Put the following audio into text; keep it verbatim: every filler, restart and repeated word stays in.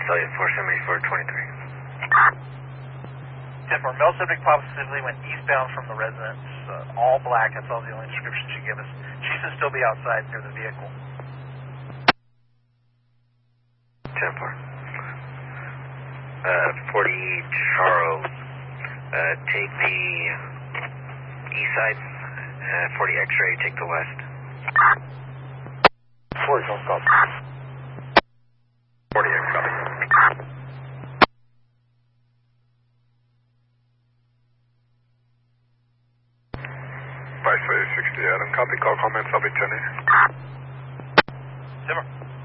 Cellular four seventy-four twenty-three. ten four, male subject positively went eastbound from the residence, uh, all black, that's all the only description she gave us. She should still be outside near the vehicle. ten four. Uh, forty Charles, uh, take the east side, uh, forty X-ray, take the west. forty Charles, copy. forty X, copy. five sixty Adam, copy, call comments, I'll be ten. Zimmer.